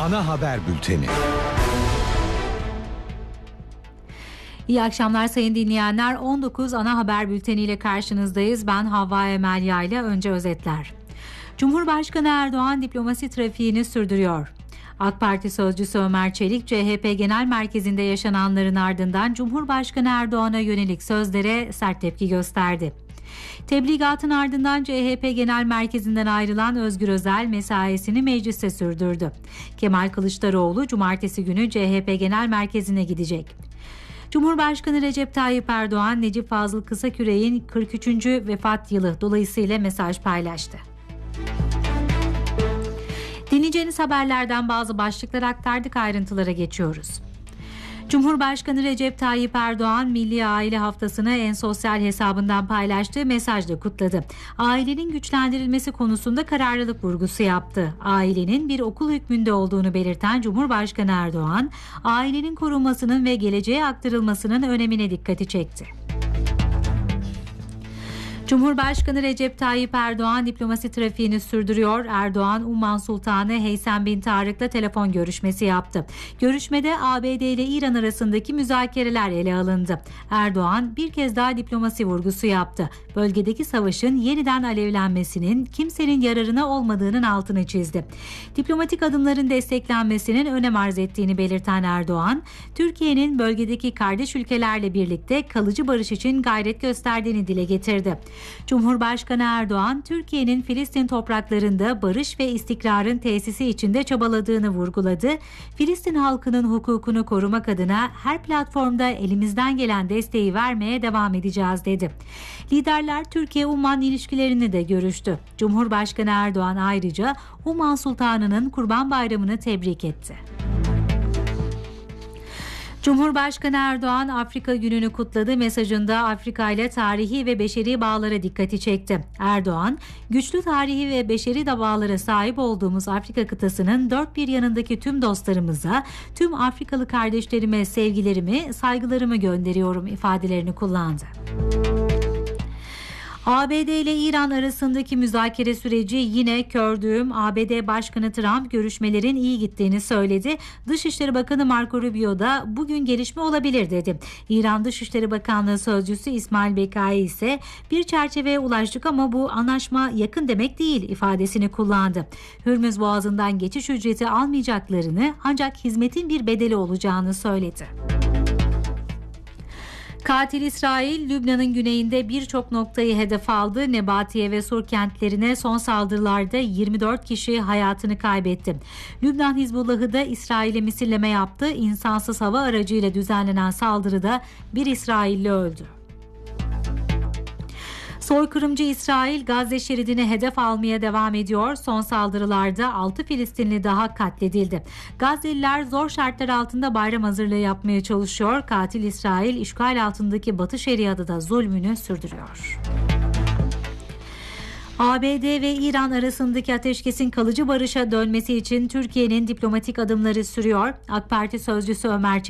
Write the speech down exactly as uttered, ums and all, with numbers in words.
Ana haber bülteni. İyi akşamlar sayın dinleyenler. on dokuz ana haber bülteniyle karşınızdayız. Ben Havva Emel Yayla. Önce özetler. Cumhurbaşkanı Erdoğan diplomasi trafiğini sürdürüyor. AK Parti sözcüsü Ömer Çelik, C H P Genel Merkezi'nde yaşananların ardından Cumhurbaşkanı Erdoğan'a yönelik sözlere sert tepki gösterdi. Tebligatın ardından C H P Genel Merkezi'nden ayrılan Özgür Özel mesaisini mecliste sürdürdü. Kemal Kılıçdaroğlu cumartesi günü C H P Genel Merkezi'ne gidecek. Cumhurbaşkanı Recep Tayyip Erdoğan, Necip Fazıl Kısaküre'nin kırk üçüncü vefat yılı dolayısıyla mesaj paylaştı. Dinleyeceğiniz haberlerden bazı başlıklar aktardık, ayrıntılara geçiyoruz. Cumhurbaşkanı Recep Tayyip Erdoğan, Milli Aile Haftası'nı en sosyal hesabından paylaştığı mesajla kutladı. Ailenin güçlendirilmesi konusunda kararlılık vurgusu yaptı. Ailenin bir okul hükmünde olduğunu belirten Cumhurbaşkanı Erdoğan, ailenin korunmasının ve geleceğe aktarılmasının önemine dikkati çekti. Cumhurbaşkanı Recep Tayyip Erdoğan diplomasi trafiğini sürdürüyor. Erdoğan, Umman Sultanı Heysem bin Tarık'la telefon görüşmesi yaptı. Görüşmede A B D ile İran arasındaki müzakereler ele alındı. Erdoğan bir kez daha diplomasi vurgusu yaptı. Bölgedeki savaşın yeniden alevlenmesinin kimsenin yararına olmadığının altını çizdi. Diplomatik adımların desteklenmesinin önem arz ettiğini belirten Erdoğan, Türkiye'nin bölgedeki kardeş ülkelerle birlikte kalıcı barış için gayret gösterdiğini dile getirdi. Cumhurbaşkanı Erdoğan, Türkiye'nin Filistin topraklarında barış ve istikrarın tesisi içinde çabaladığını vurguladı. Filistin halkının hukukunu korumak adına her platformda elimizden gelen desteği vermeye devam edeceğiz dedi. Liderler Türkiye-Umman ilişkilerini de görüştü. Cumhurbaşkanı Erdoğan ayrıca Umman Sultanı'nın Kurban Bayramı'nı tebrik etti. Cumhurbaşkanı Erdoğan Afrika Günü'nü kutladı. Mesajında Afrika ile tarihi ve beşeri bağlara dikkati çekti. Erdoğan, güçlü tarihi ve beşeri de bağlara sahip olduğumuz Afrika kıtasının dört bir yanındaki tüm dostlarımıza, tüm Afrikalı kardeşlerime sevgilerimi, saygılarımı gönderiyorum ifadelerini kullandı. A B D ile İran arasındaki müzakere süreci yine kördüğüm. A B D Başkanı Trump görüşmelerin iyi gittiğini söyledi. Dışişleri Bakanı Marco Rubio da bugün gelişme olabilir dedi. İran Dışişleri Bakanlığı Sözcüsü İsmail Bekai ise bir çerçeveye ulaştık ama bu anlaşma yakın demek değil ifadesini kullandı. Hürmüz Boğazı'ndan geçiş ücreti almayacaklarını, ancak hizmetin bir bedeli olacağını söyledi. Katil İsrail, Lübnan'ın güneyinde birçok noktayı hedef aldı. Nebatiye ve Sur kentlerine son saldırılarda yirmi dört kişi hayatını kaybetti. Lübnan Hizbullah'ı da İsrail'e misilleme yaptı. İnsansız hava aracıyla düzenlenen saldırıda bir İsrailli öldü. Soykırımcı İsrail Gazze şeridini hedef almaya devam ediyor. Son saldırılarda altı Filistinli daha katledildi. Gazze'liler zor şartlar altında bayram hazırlığı yapmaya çalışıyor. Katil İsrail işgal altındaki Batı Şeria'da da zulmünü sürdürüyor. A B D ve İran arasındaki ateşkesin kalıcı barışa dönmesi için Türkiye'nin diplomatik adımları sürüyor. AK Parti sözcüsü Ömer